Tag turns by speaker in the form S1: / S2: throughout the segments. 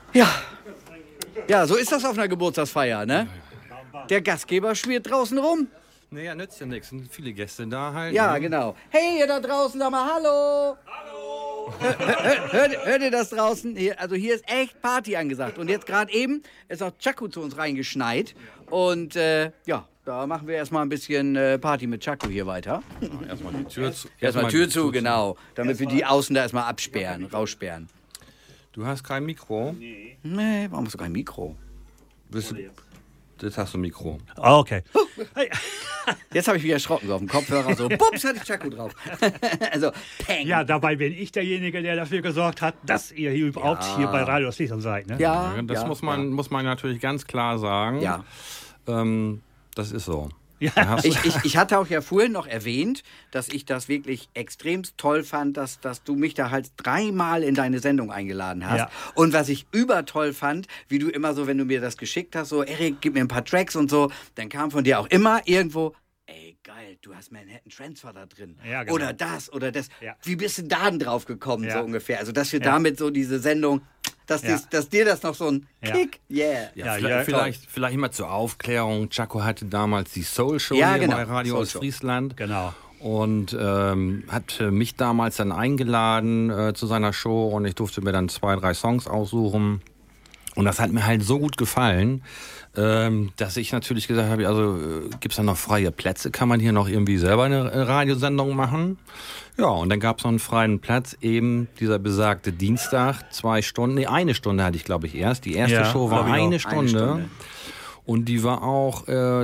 S1: Ja, so ist das auf einer Geburtstagsfeier, ne? Der Gastgeber schwirrt draußen rum.
S2: Naja, nützt ja nichts. Sind viele Gäste da halt.
S1: Ja,
S2: ne?
S1: genau. Hey, ihr da draußen, sag mal Hallo. Hallo. Hört ihr das draußen? Hier ist echt Party angesagt. Und jetzt gerade eben ist auch Chaco zu uns reingeschneit. Und da machen wir erstmal ein bisschen Party mit Chaco hier weiter.
S2: Erstmal die Tür zu.
S1: Erstmal Tür zu, genau. Damit wir die außen da erstmal raussperren.
S2: Du hast kein Mikro?
S1: Nee, warum hast du kein Mikro?
S2: Jetzt hast du ein Mikro.
S3: Okay. Hey.
S1: Jetzt habe ich wieder erschrocken so auf dem Kopfhörer. So, bups, hatte ich Chaco drauf. Also, peng.
S3: Ja, dabei bin ich derjenige, der dafür gesorgt hat, dass ihr hier überhaupt hier bei Radio Schleswig seid. Ne?
S1: Ja,
S2: das muss man natürlich ganz klar sagen.
S1: Ja.
S2: Das ist so.
S3: Ja.
S1: Ich hatte auch ja vorhin noch erwähnt, dass ich das wirklich extremst toll fand, dass du mich da halt 3-mal in deine Sendung eingeladen hast.
S3: Ja.
S1: Und was ich übertoll fand, wie du immer so, wenn du mir das geschickt hast, so, Erik, gib mir ein paar Tracks und so, dann kam von dir auch immer irgendwo, ey, geil, du hast Manhattan Transfer da drin.
S3: Ja, genau.
S1: Oder das, oder das.
S3: Ja.
S1: Wie bist du da denn drauf gekommen,
S3: Ja.
S1: so ungefähr? Also, dass wir damit so diese Sendung, dass dir das noch so ein Kick,
S2: Vielleicht mal zur Aufklärung. Chaco hatte damals die Soul Show
S1: Ja,
S2: hier
S1: genau.
S2: bei Radio
S1: Soul
S2: Ostfriesland.
S3: Genau.
S2: Und hat mich damals dann eingeladen zu seiner Show und ich durfte mir dann 2, 3 Songs aussuchen. Und das hat mir halt so gut gefallen, dass ich natürlich gesagt habe, also gibt es da noch freie Plätze? Kann man hier noch irgendwie selber eine Radiosendung machen? Ja, und dann gab es noch einen freien Platz, eben dieser besagte Dienstag, 2 Stunden, nee, 1 Stunde hatte ich glaube ich erst. Die erste Show war eine Stunde. Und die war auch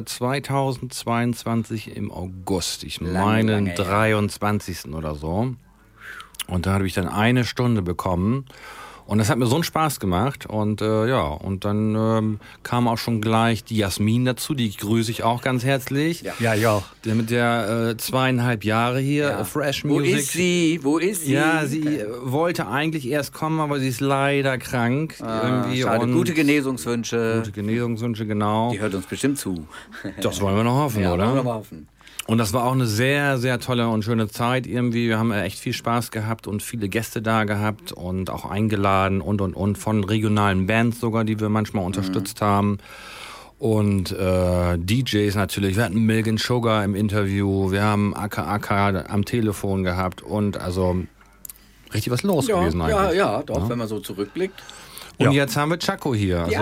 S2: 2022 im August. Ich meine den 23. oder so. Und da habe ich dann 1 Stunde bekommen. Und das hat mir so einen Spaß gemacht. Und und dann kam auch schon gleich die Jasmin dazu. Die grüße ich auch ganz herzlich.
S3: Ja, ja.
S2: Der mit der 2,5 Jahre hier, Fresh Music.
S1: Wo ist sie?
S2: Ja, sie wollte eigentlich erst kommen, aber sie ist leider krank. Irgendwie.
S1: Schade.
S2: Und
S1: Gute Genesungswünsche.
S2: Gute Genesungswünsche, genau.
S1: Die hört uns bestimmt zu.
S2: Das wollen wir noch hoffen, oder?
S1: Wollen wir mal hoffen.
S2: Und das war auch eine sehr, sehr tolle und schöne Zeit irgendwie. Wir haben echt viel Spaß gehabt und viele Gäste da gehabt und auch eingeladen und von regionalen Bands sogar, die wir manchmal unterstützt haben. Und DJs natürlich. Wir hatten Milk & Sugar im Interview. Wir haben Aka am Telefon gehabt und also richtig was los gewesen eigentlich.
S1: Ja, doch, wenn man so zurückblickt.
S2: Und jetzt haben wir Chaco hier. Also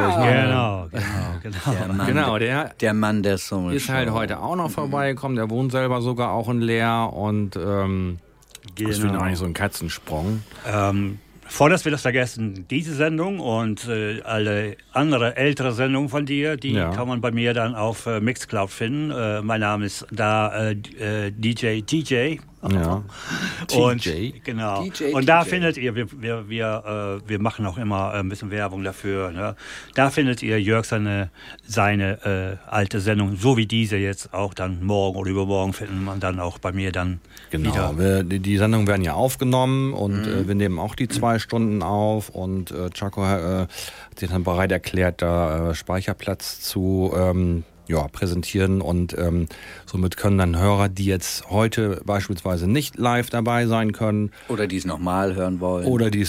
S1: Der Mann der Soul
S2: ist halt heute auch noch vorbeigekommen. Der wohnt selber sogar auch in Leer und das finde ich eigentlich so ein Katzensprung.
S3: Bevor dass wir das vergessen, diese Sendung und alle andere ältere Sendungen von dir, die kann man bei mir dann auf Mixcloud finden. Mein Name ist da DJ TJ.
S2: Ja.
S3: Und
S2: TJ.
S3: genau.
S1: DJ,
S3: und da
S1: TJ.
S3: findet ihr, wir machen auch immer ein bisschen Werbung dafür. Ne? Da findet ihr Jörg seine alte Sendung, so wie diese jetzt auch dann morgen oder übermorgen finden man dann auch bei mir dann
S2: Genau.
S3: wieder.
S2: Die Sendungen werden ja aufgenommen und wir nehmen auch die 2 Stunden auf und Chaco hat sich dann bereit erklärt, da Speicherplatz zu präsentieren und somit können dann Hörer, die jetzt heute beispielsweise nicht live dabei sein können
S1: Oder die es nochmal hören wollen.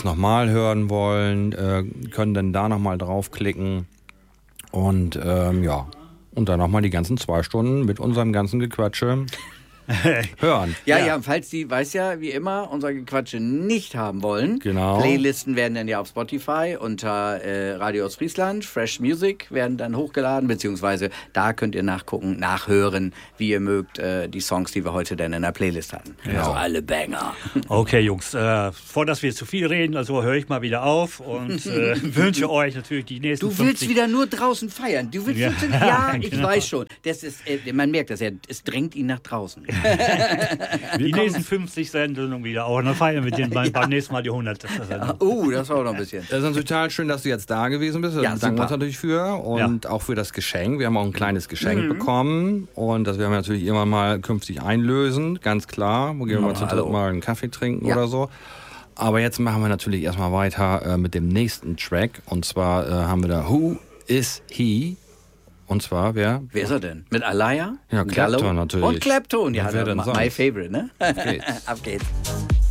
S2: können dann da nochmal draufklicken und und dann nochmal die ganzen 2 Stunden mit unserem ganzen Gequatsche hören.
S1: Ja, falls die, weiß ja, wie immer, unser Gequatsche nicht haben wollen.
S2: Genau.
S1: Playlisten werden dann ja auf Spotify unter Radio Ostfriesland, Fresh Music werden dann hochgeladen, beziehungsweise da könnt ihr nachhören, wie ihr mögt, die Songs, die wir heute dann in der Playlist hatten.
S2: Genau.
S1: Also alle Banger.
S3: Okay, Jungs, bevor dass wir zu viel reden, also höre ich mal wieder auf und wünsche euch natürlich die nächsten
S1: Du willst wieder nur draußen feiern. Du willst ich
S3: genau.
S1: weiß schon. Das ist, man merkt das ja, es drängt ihn nach draußen.
S3: Die nächsten 50 Sendungen wieder auch. Und dann feiern wir den beim nächsten Mal die 100.
S1: Das war auch noch ein bisschen.
S2: Das ist natürlich total schön, dass du jetzt da gewesen bist.
S1: Ja,
S2: Das danken wir uns natürlich für. Und auch für das Geschenk. Wir haben auch ein kleines Geschenk bekommen. Und das werden wir natürlich irgendwann mal künftig einlösen. Ganz klar. Wo gehen wir mal zu dritt mal einen Kaffee trinken oder so. Aber jetzt machen wir natürlich erstmal weiter mit dem nächsten Track. Und zwar haben wir da Who Is He? Und zwar wer?
S1: Wer ist er denn? Mit Alaya?
S2: Ja, Clapton natürlich.
S1: Und Clapton, ja,
S2: wer denn sonst?
S1: my favorite, ne?
S2: Auf geht's.
S1: Auf geht's.